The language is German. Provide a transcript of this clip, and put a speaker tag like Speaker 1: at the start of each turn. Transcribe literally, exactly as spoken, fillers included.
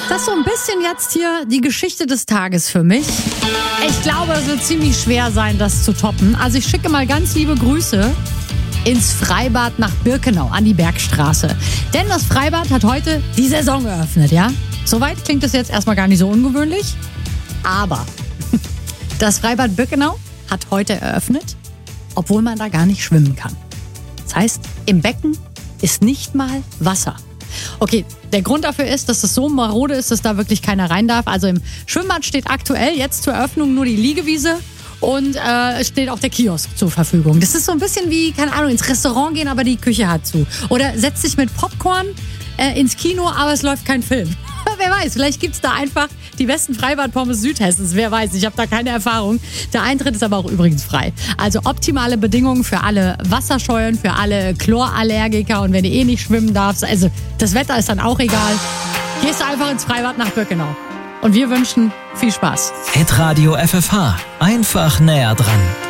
Speaker 1: Das ist so ein bisschen jetzt hier die Geschichte des Tages für mich. Ich glaube, es wird ziemlich schwer sein, das zu toppen. Also ich schicke mal ganz liebe Grüße ins Freibad nach Birkenau an die Bergstraße. Denn das Freibad hat heute die Saison eröffnet, ja? Soweit klingt es jetzt erstmal gar nicht so ungewöhnlich. Aber das Freibad Birkenau hat heute eröffnet, obwohl man da gar nicht schwimmen kann. Das heißt, im Becken ist nicht mal Wasser. Okay, der Grund dafür ist, dass es so marode ist, dass da wirklich keiner rein darf. Also im Schwimmbad steht aktuell jetzt zur Eröffnung nur die Liegewiese und äh, es steht auch der Kiosk zur Verfügung. Das ist so ein bisschen wie, keine Ahnung, ins Restaurant gehen, aber die Küche hat zu. Oder setzt sich mit Popcorn äh, ins Kino, aber es läuft kein Film. Wer weiß, vielleicht gibt es da einfach die besten Freibad-Pommes Südhessens. Wer weiß, ich habe da keine Erfahrung. Der Eintritt ist aber auch übrigens frei. Also optimale Bedingungen für alle Wasserscheuen, für alle Chlorallergiker und wenn du eh nicht schwimmen darfst. Also das Wetter ist dann auch egal. Gehst du einfach ins Freibad nach Birkenau. Und wir wünschen viel Spaß.
Speaker 2: Hitradio F F H. Einfach näher dran.